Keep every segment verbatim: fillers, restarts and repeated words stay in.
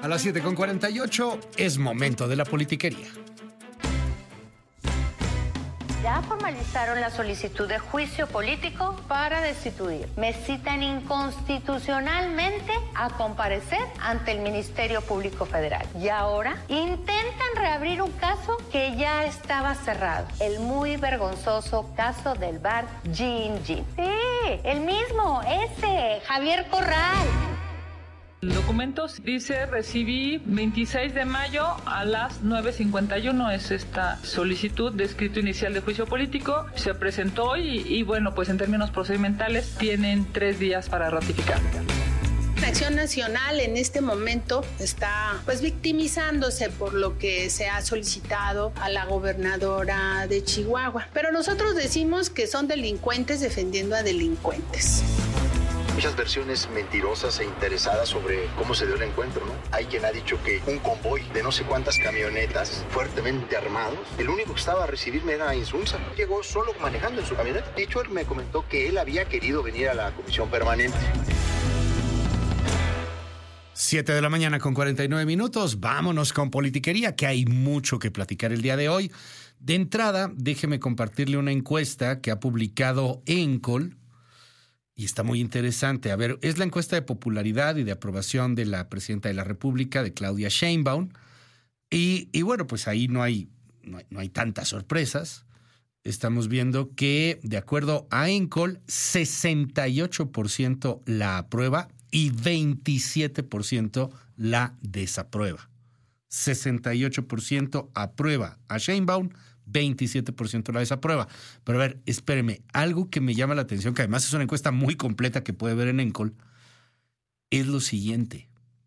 A las siete con cuarenta y ocho es momento de la politiquería. Ya formalizaron la solicitud de juicio político para destituir. Me citan inconstitucionalmente a comparecer ante el Ministerio Público Federal. Y ahora intentan reabrir un caso que ya estaba cerrado. El muy vergonzoso caso del bar Gin Gin. Sí, el mismo, ese, Javier Corral. El documento dice: recibí veintiséis de mayo a las nueve cincuenta y uno, es esta solicitud de escrito inicial de juicio político, se presentó y, y bueno, pues en términos procedimentales tienen tres días para ratificar. Acción Nacional en este momento está pues victimizándose por lo que se ha solicitado a la gobernadora de Chihuahua, pero nosotros decimos que son delincuentes defendiendo a delincuentes. Muchas versiones mentirosas e interesadas sobre cómo se dio el encuentro, ¿no? Hay quien ha dicho que un convoy de no sé cuántas camionetas fuertemente armados, el único que estaba a recibirme era Insunza. Llegó solo manejando en su camioneta. De hecho, él me comentó que él había querido venir a la comisión permanente. siete de la mañana con cuarenta y nueve minutos. Vámonos con politiquería, que hay mucho que platicar el día de hoy. De entrada, déjeme compartirle una encuesta que ha publicado Encol. Y está muy interesante. A ver, es la encuesta de popularidad y de aprobación de la presidenta de la República, de Claudia Sheinbaum. Y, y bueno, pues ahí no hay, no hay, no hay tantas sorpresas. Estamos viendo que, de acuerdo a Encol, sesenta y ocho por ciento la aprueba y veintisiete por ciento la desaprueba. sesenta y ocho por ciento aprueba a Sheinbaum, veintisiete por ciento la desaprueba. Pero a ver, espéreme, algo que me llama la atención, que además es una encuesta muy completa que puede ver en Encol, es lo siguiente.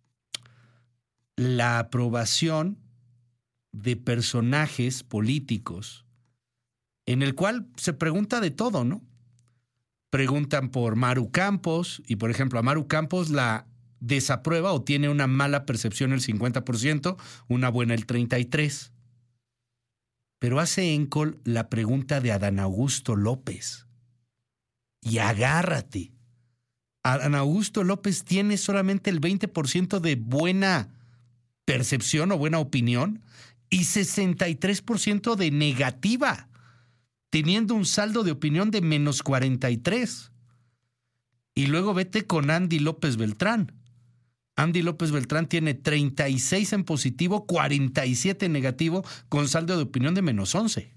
La aprobación de personajes políticos en el cual se pregunta de todo, ¿no? Preguntan por Maru Campos y, por ejemplo, a Maru Campos la desaprueba o tiene una mala percepción el cincuenta por ciento, una buena el treinta y tres por ciento. Pero hace Encol la pregunta de Adán Augusto López. Y agárrate. Adán Augusto López tiene solamente el veinte por ciento de buena percepción o buena opinión y sesenta y tres por ciento de negativa, teniendo un saldo de opinión de menos cuarenta y tres. Y luego vete con Andy López Beltrán. Andy López Beltrán tiene treinta y seis en positivo, cuarenta y siete en negativo, con saldo de opinión de menos once.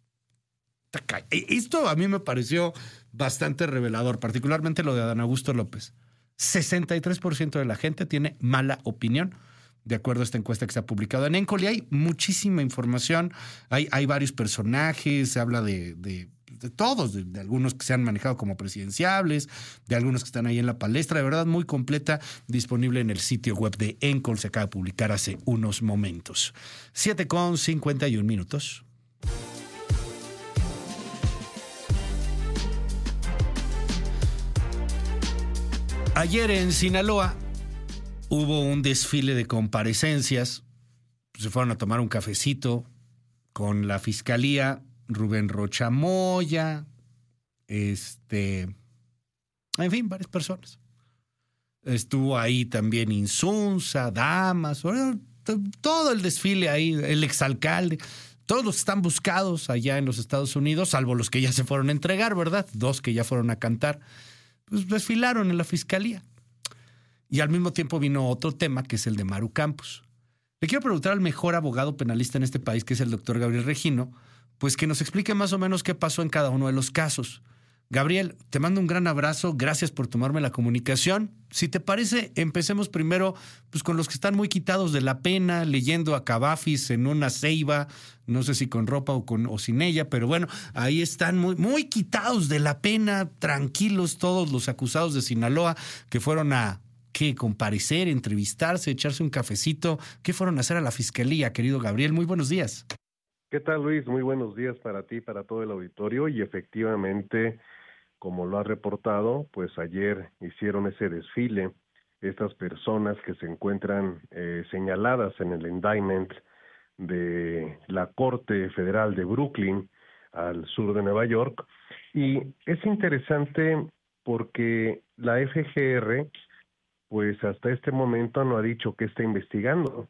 Esto a mí me pareció bastante revelador, particularmente lo de Adán Augusto López. sesenta y tres por ciento de la gente tiene mala opinión, de acuerdo a esta encuesta que se ha publicado en Encol, y hay muchísima información, hay, hay varios personajes, se habla de... de de todos, de, de algunos que se han manejado como presidenciables, de algunos que están ahí en la palestra, de verdad muy completa, disponible en el sitio web de Encol, se acaba de publicar hace unos momentos. siete con cincuenta y uno minutos. Ayer en Sinaloa hubo un desfile de comparecencias, se fueron a tomar un cafecito con la fiscalía, Rubén Rocha Moya, este, en fin, varias personas. Estuvo ahí también Insunza, Damas, todo el desfile ahí, el exalcalde, todos los que están buscados allá en los Estados Unidos, salvo los que ya se fueron a entregar, ¿verdad? Dos que ya fueron a cantar, pues desfilaron en la fiscalía. Y al mismo tiempo vino otro tema, que es el de Maru Campos. Le quiero preguntar al mejor abogado penalista en este país, que es el doctor Gabriel Regino, pues que nos explique más o menos qué pasó en cada uno de los casos. Gabriel, te mando un gran abrazo, gracias por tomarme la comunicación. Si te parece, empecemos primero pues, con los que están muy quitados de la pena, leyendo a Cavafis en una ceiba, no sé si con ropa o, con, o sin ella, pero bueno, ahí están muy, muy quitados de la pena, tranquilos todos los acusados de Sinaloa que fueron a ¿qué? Comparecer, entrevistarse, echarse un cafecito. ¿Qué fueron a hacer a la fiscalía, querido Gabriel? Muy buenos días. ¿Qué tal, Luis? Muy buenos días para ti, para todo el auditorio, y efectivamente, como lo has reportado, pues ayer hicieron ese desfile, estas personas que se encuentran eh, señaladas en el indictment de la Corte Federal de Brooklyn, al sur de Nueva York, y es interesante porque la F G R pues hasta este momento no ha dicho que está investigando.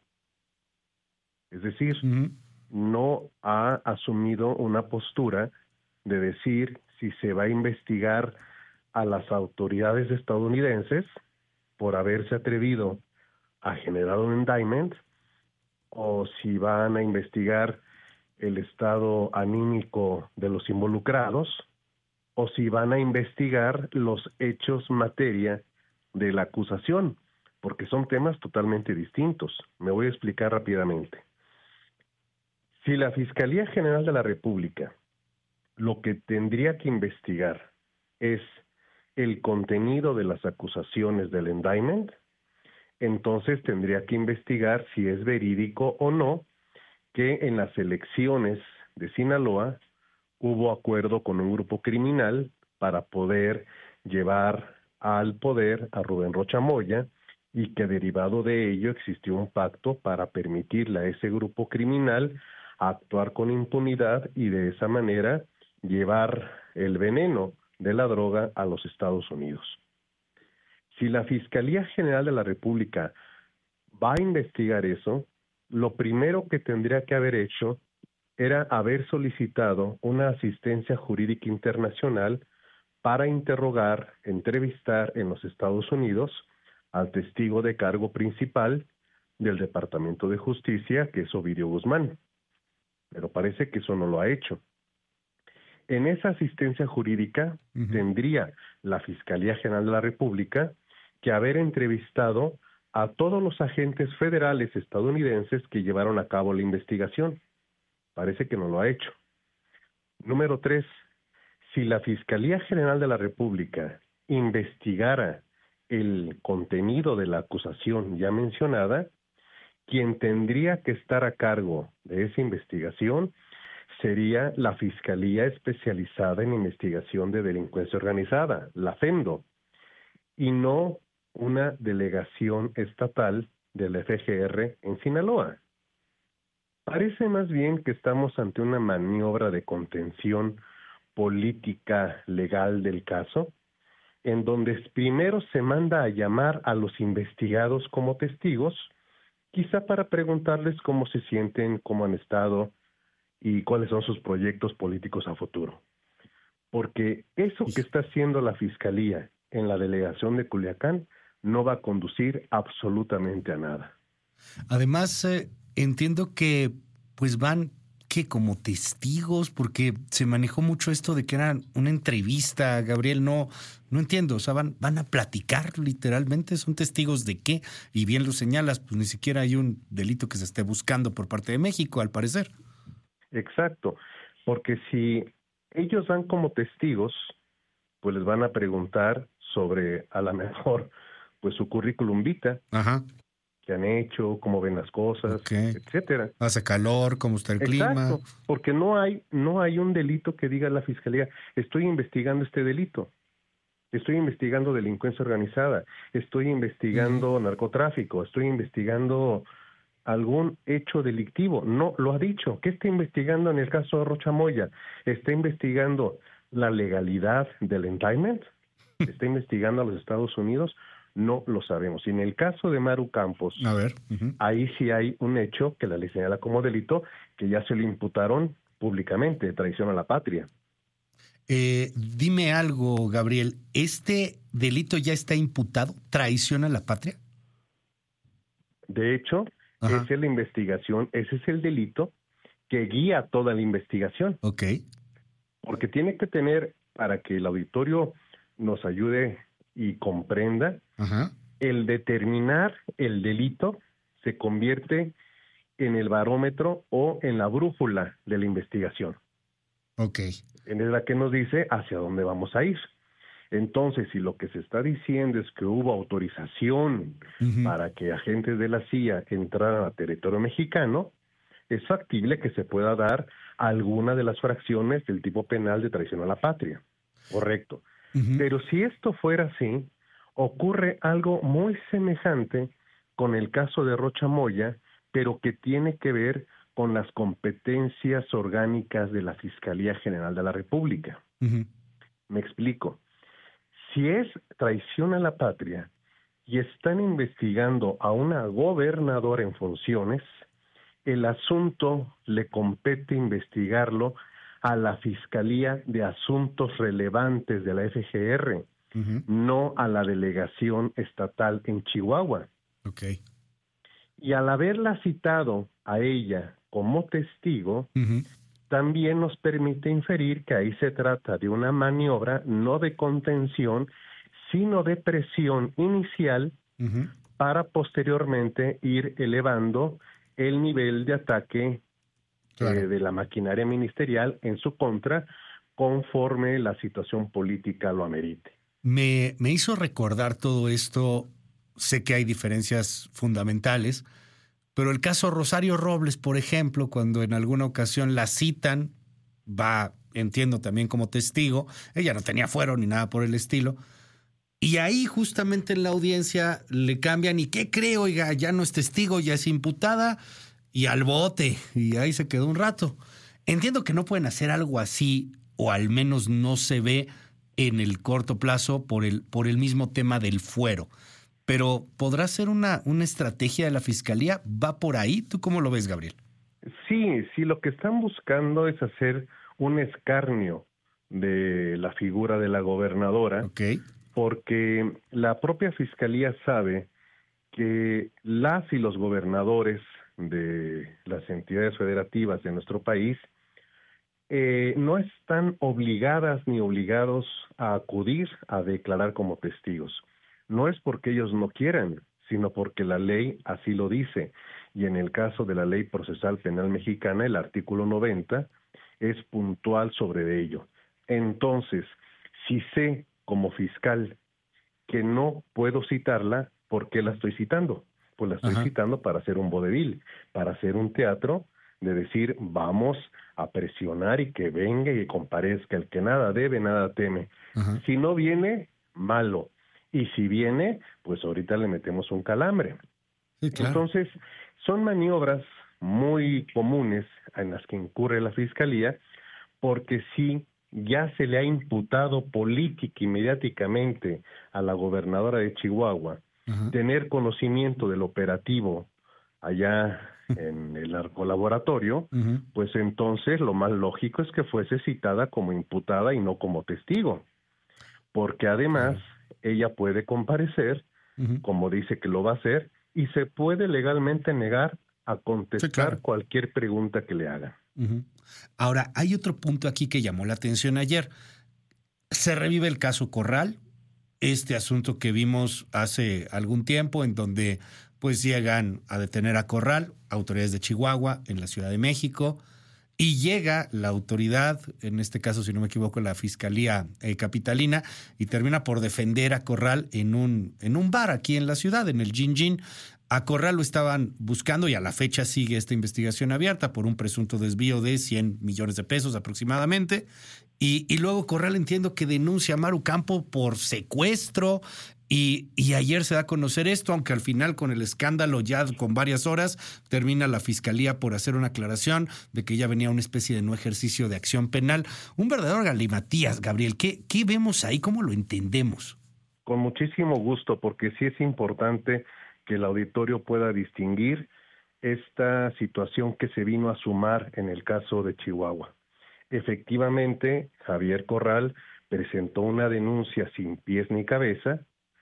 Es decir, uh-huh. no ha asumido una postura de decir si se va a investigar a las autoridades estadounidenses por haberse atrevido a generar un indictment, o si van a investigar el estado anímico de los involucrados, o si van a investigar los hechos materia de la acusación, porque son temas totalmente distintos. Me voy a explicar rápidamente. Si la Fiscalía General de la República lo que tendría que investigar es el contenido de las acusaciones del indictment, entonces tendría que investigar si es verídico o no que en las elecciones de Sinaloa hubo acuerdo con un grupo criminal para poder llevar al poder a Rubén Rocha Moya, y que derivado de ello existió un pacto para permitirle a ese grupo criminal actuar con impunidad y de esa manera llevar el veneno de la droga a los Estados Unidos. Si la Fiscalía General de la República va a investigar eso, lo primero que tendría que haber hecho era haber solicitado una asistencia jurídica internacional para interrogar, entrevistar en los Estados Unidos al testigo de cargo principal del Departamento de Justicia, que es Ovidio Guzmán. Pero parece que eso no lo ha hecho. En esa asistencia jurídica uh-huh. tendría la Fiscalía General de la República que haber entrevistado a todos los agentes federales estadounidenses que llevaron a cabo la investigación. Parece que no lo ha hecho. Número tres, si la Fiscalía General de la República investigara el contenido de la acusación ya mencionada, quien tendría que estar a cargo de esa investigación sería la Fiscalía Especializada en Investigación de Delincuencia Organizada, la FEMDO, y no una delegación estatal del F G R en Sinaloa. Parece más bien que estamos ante una maniobra de contención política legal del caso, en donde primero se manda a llamar a los investigados como testigos, quizá para preguntarles cómo se sienten, cómo han estado y cuáles son sus proyectos políticos a futuro. Porque eso que está haciendo la Fiscalía en la delegación de Culiacán no va a conducir absolutamente a nada. Además, eh, entiendo que pues van que como testigos, porque se manejó mucho esto de que era una entrevista, Gabriel, no, no entiendo, o sea, van, van a platicar literalmente, ¿son testigos de qué? Y bien lo señalas, pues ni siquiera hay un delito que se esté buscando por parte de México, al parecer. Exacto, porque si ellos van como testigos, pues les van a preguntar sobre, a lo mejor, pues su currículum vitae. Ajá. Qué han hecho, cómo ven las cosas, okay. etcétera. Hace calor, cómo está el Exacto, clima. Porque no hay, no hay un delito que diga la Fiscalía, estoy investigando este delito, estoy investigando delincuencia organizada, estoy investigando uh-huh. narcotráfico, estoy investigando algún hecho delictivo. No, lo ha dicho. ¿Qué está investigando en el caso de Rocha Moya? ¿Está investigando la legalidad del indictment? ¿Está investigando a los Estados Unidos? No lo sabemos. Y en el caso de Maru Campos, a ver, uh-huh. ahí sí hay un hecho que la ley señala como delito, que ya se lo imputaron públicamente, traición a la patria. Eh, dime algo, Gabriel, ¿este delito ya está imputado? ¿Traición a la patria? De hecho, Ajá. esa es la investigación, ese es el delito que guía toda la investigación. Ok. Porque tiene que tener, para que el auditorio nos ayude y comprenda, Ajá. el determinar el delito se convierte en el barómetro o en la brújula de la investigación. Ok. Es la que nos dice hacia dónde vamos a ir. Entonces, si lo que se está diciendo es que hubo autorización uh-huh. para que agentes de la C I A entraran a territorio mexicano, es factible que se pueda dar alguna de las fracciones del tipo penal de traición a la patria. Correcto. Uh-huh. Pero si esto fuera así, ocurre algo muy semejante con el caso de Rocha Moya, pero que tiene que ver con las competencias orgánicas de la Fiscalía General de la República. Uh-huh. Me explico. Si es traición a la patria y están investigando a una gobernadora en funciones, el asunto le compete investigarlo a la Fiscalía de Asuntos Relevantes de la F G R, uh-huh. no a la delegación estatal en Chihuahua. Okay. Y al haberla citado a ella como testigo, uh-huh. también nos permite inferir que ahí se trata de una maniobra no de contención, sino de presión inicial uh-huh. para posteriormente ir elevando el nivel de ataque claro. eh, de la maquinaria ministerial en su contra, conforme la situación política lo amerite. Me, me hizo recordar todo esto, sé que hay diferencias fundamentales, pero el caso Rosario Robles, por ejemplo, cuando en alguna ocasión la citan, va, entiendo también como testigo, ella no tenía fuero ni nada por el estilo, y ahí justamente en la audiencia le cambian, ¿y qué cree? Oiga, ya no es testigo, ya es imputada, y al bote, y ahí se quedó un rato. Entiendo que no pueden hacer algo así, o al menos no se ve en el corto plazo por el, por el mismo tema del fuero. Pero ¿podrá ser una, una estrategia de la Fiscalía? ¿Va por ahí? ¿Tú cómo lo ves, Gabriel? Sí, sí, lo que están buscando es hacer un escarnio de la figura de la gobernadora, okay. porque la propia Fiscalía sabe que las y los gobernadores de las entidades federativas de nuestro país eh, no están obligadas ni obligados a acudir a declarar como testigos. No es porque ellos no quieran, sino porque la ley así lo dice. Y en el caso de la Ley Procesal Penal Mexicana, el artículo noventa es puntual sobre ello. Entonces, si sé como fiscal que no puedo citarla, ¿por qué la estoy citando? Pues la estoy Ajá. citando para hacer un vodevil, para hacer un teatro de decir, vamos a presionar y que venga y comparezca. El que nada debe, nada teme. Ajá. Si no viene, malo. Y si viene, pues ahorita le metemos un calambre. Sí, claro. Entonces, son maniobras muy comunes en las que incurre la Fiscalía, porque si ya se le ha imputado política y mediáticamente a la gobernadora de Chihuahua, uh-huh. tener conocimiento del operativo allá en el narcolaboratorio, uh-huh. pues entonces lo más lógico es que fuese citada como imputada y no como testigo. Porque además... Uh-huh. ella puede comparecer, uh-huh. como dice que lo va a hacer, y se puede legalmente negar a contestar sí, claro. cualquier pregunta que le hagan. Uh-huh. Ahora, hay otro punto aquí que llamó la atención ayer. Se revive el caso Corral, este asunto que vimos hace algún tiempo, en donde pues llegan a detener a Corral, autoridades de Chihuahua, en la Ciudad de México, y llega la autoridad, en este caso, si no me equivoco, la Fiscalía eh, Capitalina, y termina por defender a Corral en un, en un bar aquí en la ciudad, en el Gin Gin. A Corral lo estaban buscando y a la fecha sigue esta investigación abierta por un presunto desvío de cien millones de pesos aproximadamente. Y, y luego Corral entiendo que denuncia a Maru Campo por secuestro. Y, y ayer se da a conocer esto, aunque al final con el escándalo ya con varias horas termina la Fiscalía por hacer una aclaración de que ya venía una especie de no ejercicio de acción penal. Un verdadero galimatías, Gabriel. ¿Qué, qué vemos ahí? ¿Cómo lo entendemos? Con muchísimo gusto, porque sí es importante que el auditorio pueda distinguir esta situación que se vino a sumar en el caso de Chihuahua. Efectivamente, Javier Corral presentó una denuncia sin pies ni cabeza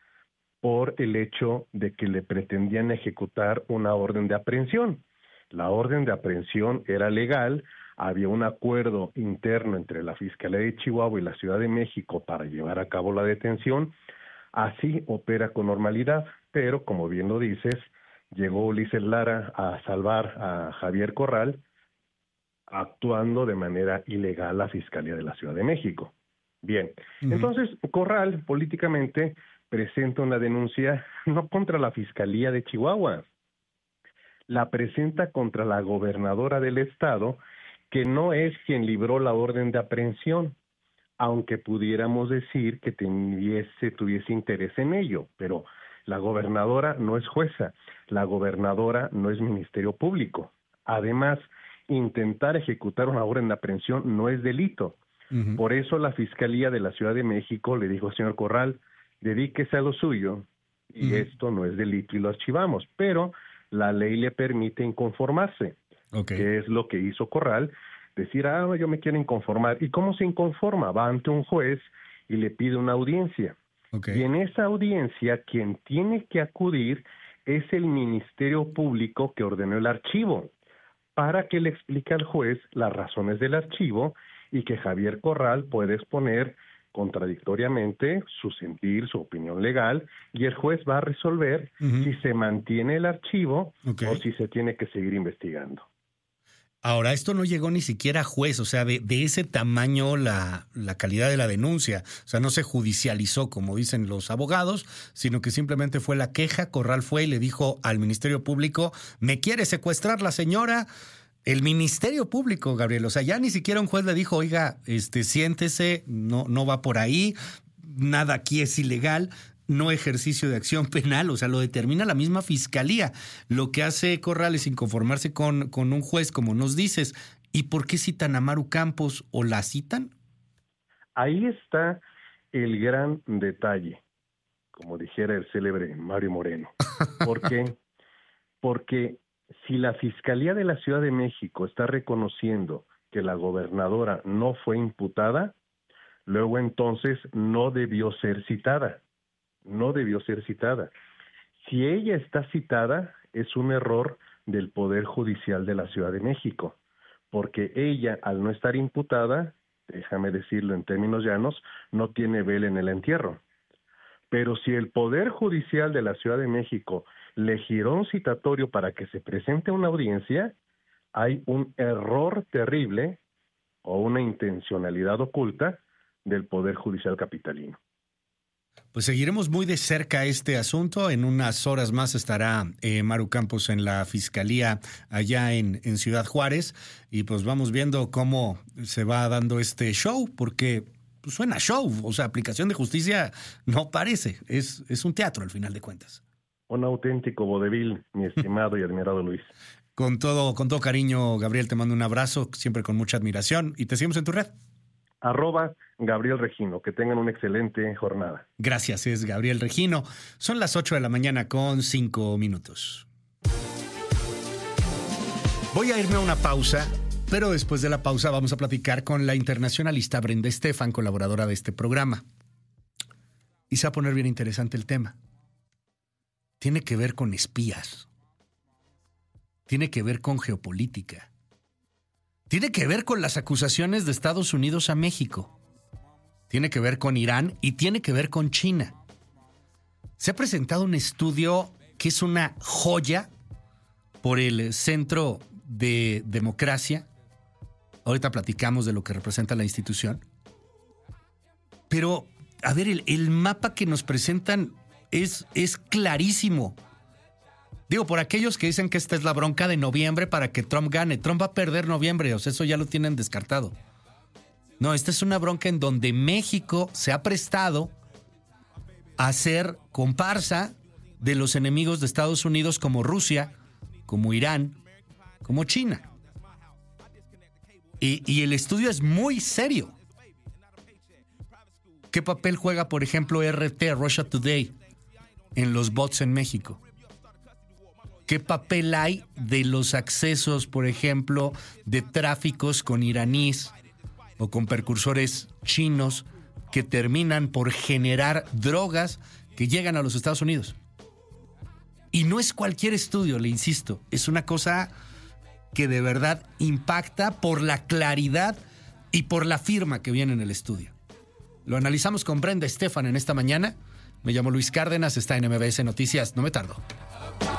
por el hecho de que le pretendían ejecutar una orden de aprehensión. La orden de aprehensión era legal, había un acuerdo interno entre la Fiscalía de Chihuahua y la Ciudad de México para llevar a cabo la detención, así opera con normalidad, pero como bien lo dices, llegó Ulises Lara a salvar a Javier Corral, actuando de manera ilegal la Fiscalía de la Ciudad de México. Bien, uh-huh. entonces Corral políticamente presenta una denuncia no contra la Fiscalía de Chihuahua, la presenta contra la gobernadora del estado, que no es quien libró la orden de aprehensión, aunque pudiéramos decir que tuviese, tuviese interés en ello, pero la gobernadora no es jueza, la gobernadora no es Ministerio Público. Además, intentar ejecutar una orden de aprehensión no es delito. Uh-huh. Por eso la Fiscalía de la Ciudad de México le dijo al señor Corral, dedíquese a lo suyo, y uh-huh. esto no es delito y lo archivamos, pero la ley le permite inconformarse, okay. que es lo que hizo Corral, decir, ah, yo me quiero inconformar. ¿Y cómo se inconforma? Va ante un juez y le pide una audiencia. Okay. Y en esa audiencia, quien tiene que acudir es el Ministerio Público que ordenó el archivo, para que le explique al juez las razones del archivo y que Javier Corral puede exponer contradictoriamente su sentir, su opinión legal, y el juez va a resolver uh-huh. si se mantiene el archivo okay. o si se tiene que seguir investigando. Ahora, esto no llegó ni siquiera a juez, o sea, de, de ese tamaño la, la calidad de la denuncia. O sea, no se judicializó, como dicen los abogados, sino que simplemente fue la queja. Corral fue y le dijo al Ministerio Público, ¿me quiere secuestrar la señora? El Ministerio Público, Gabriel, o sea, ya ni siquiera un juez le dijo, oiga, este, siéntese, no, no va por ahí, nada aquí es ilegal. No ejercicio de acción penal, o sea, lo determina la misma fiscalía. Lo que hace Corral es inconformarse con, con un juez, como nos dices. ¿Y por qué citan a Maru Campos o la citan? Ahí está el gran detalle, como dijera el célebre Mario Moreno. ¿Por qué? Porque si la Fiscalía de la Ciudad de México está reconociendo que la gobernadora no fue imputada, luego entonces no debió ser citada. No debió ser citada. Si ella está citada, es un error del Poder Judicial de la Ciudad de México, porque ella, al no estar imputada, déjame decirlo en términos llanos, no tiene vela en el entierro. Pero si el Poder Judicial de la Ciudad de México le giró un citatorio para que se presente una audiencia, hay un error terrible o una intencionalidad oculta del Poder Judicial capitalino. Pues seguiremos muy de cerca este asunto. En unas horas más estará eh, Maru Campos en la Fiscalía allá en, en Ciudad Juárez y pues vamos viendo cómo se va dando este show, porque pues, suena show, o sea, aplicación de justicia no parece, es, es un teatro al final de cuentas. Un auténtico vodevil, mi estimado y admirado Luis. Con todo, con todo cariño, Gabriel, te mando un abrazo, siempre con mucha admiración, y te seguimos en tu red. Arroba Gabriel Regino. Que tengan una excelente jornada. Gracias, es Gabriel Regino. Son las ocho de la mañana con cinco minutos. Voy a irme a una pausa, pero después de la pausa vamos a platicar con la internacionalista Brenda Estefan, colaboradora de este programa. Y se va a poner bien interesante el tema. Tiene que ver con espías. Tiene que ver con geopolítica. Tiene que ver con las acusaciones de Estados Unidos a México. Tiene que ver con Irán y tiene que ver con China. Se ha presentado un estudio que es una joya por el Centro de Democracia. Ahorita platicamos de lo que representa la institución. Pero, a ver, el, el mapa que nos presentan es, es clarísimo. Digo, por aquellos que dicen que esta es la bronca de noviembre para que Trump gane. Trump va a perder noviembre, o sea, eso ya lo tienen descartado. No, esta es una bronca en donde México se ha prestado a ser comparsa de los enemigos de Estados Unidos como Rusia, como Irán, como China. Y, y el estudio es muy serio. ¿Qué papel juega, por ejemplo, R T, Russia Today, en los bots en México? ¿Qué papel hay de los accesos, por ejemplo, de tráficos con iraníes o con precursores chinos que terminan por generar drogas que llegan a los Estados Unidos? Y no es cualquier estudio, le insisto, es una cosa que de verdad impacta por la claridad y por la firma que viene en el estudio. Lo analizamos con Brenda Estefan en esta mañana. Me llamo Luis Cárdenas, está en M B S Noticias, no me tardo.